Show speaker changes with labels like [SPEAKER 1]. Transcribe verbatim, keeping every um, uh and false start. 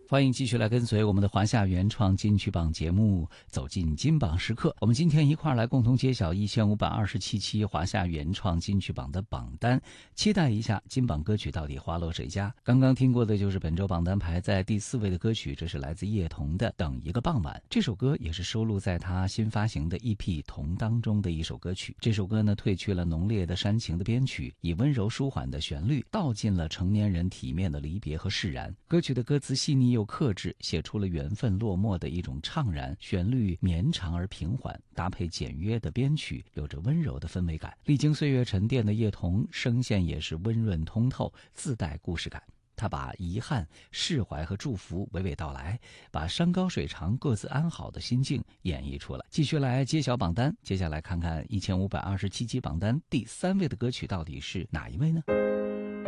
[SPEAKER 1] 欢迎继续来跟随我们的华夏原创金曲榜节目，走进金榜时刻。我们今天一块儿来共同揭晓一千五百二十七期华夏原创金曲榜的榜单，期待一下金榜歌曲到底花落谁家。刚刚听过的就是本周榜单排在第四位的歌曲，这是来自叶童的《等一个傍晚》。这首歌也是收录在他新发行的 E P《童》当中的一首歌曲。这首歌呢，褪去了浓烈的煽情的编曲，以温柔舒缓的旋律道尽了成年人体面的离别和释然。歌曲的歌词细腻又克制，写出了缘分落寞的一种怅然，旋律绵长而平缓，搭配简约的编曲，有着温柔的氛围感。历经岁月沉淀的叶童，声线也是温润通透，自带故事感。他把遗憾、释怀和祝福娓娓道来，把山高水长各自安好的心境演绎出来。继续来揭晓榜单，接下来看看一千五百二十七期榜单第三位的歌曲到底是哪一位呢？